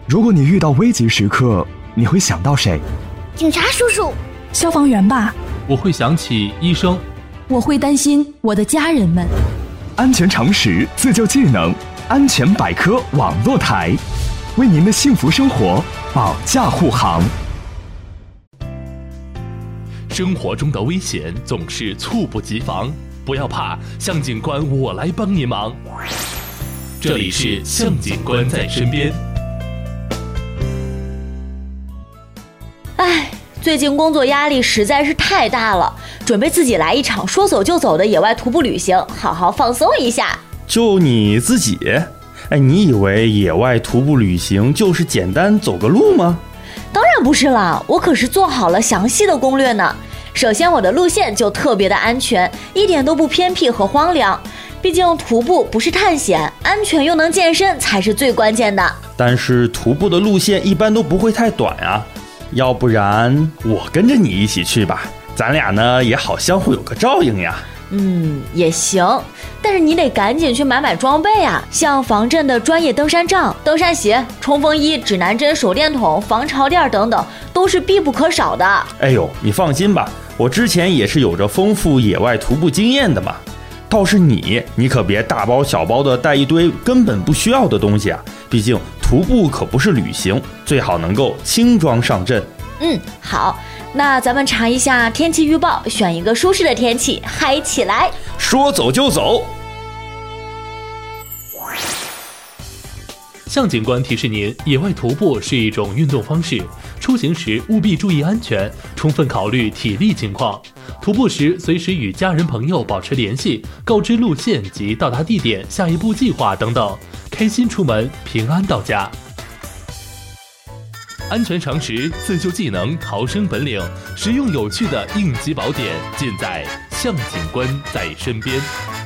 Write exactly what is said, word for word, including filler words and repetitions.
如果你遇到危急时刻，你会想到谁？ 警察叔叔。 消防员吧。 我会想起医生。 我会担心我的家人们。 安全常识，自救技能，安全百科网络台，为您的幸福生活保驾护航。 生活中的危险总是猝不及防，不要怕，向警官我来帮您忙。这里是向警官在身边。 唉，最近工作压力实在是太大了，准备自己来一场说走就走的野外徒步旅行，好好放松一下。 就你自己？哎，你以为野外徒步旅行就是简单走个路吗？ 当然不是啦，我可是做好了详细的攻略呢。首先，我的路线就特别的安全，一点都不偏僻和荒凉。毕竟徒步不是探险，安全又能健身才是最关键的。 但是徒步的路线一般都不会太短啊，要不然我跟着你一起去吧，咱俩呢也好相互有个照应呀。 嗯，也行，但是你得赶紧去买买装备啊，像防震的专业登山杖、登山鞋、冲锋衣、指南针、手电筒、防潮垫等等，都是必不可少的。 哎呦，你放心吧，我之前也是有着丰富野外徒步经验的嘛。倒是你，你可别大包小包的带一堆根本不需要的东西啊，毕竟徒步可不是旅行，最好能够轻装上阵。 嗯，好，那咱们查一下天气预报，选一个舒适的天气，嗨起来！ 说走就走。 向警官提示您，野外徒步是一种运动方式，出行时务必注意安全，充分考虑体力情况。徒步时随时与家人朋友保持联系，告知路线及到达地点、下一步计划等等，开心出门，平安到家。安全常识、自救技能、逃生本领，实用有趣的应急宝典，尽在向警官在身边。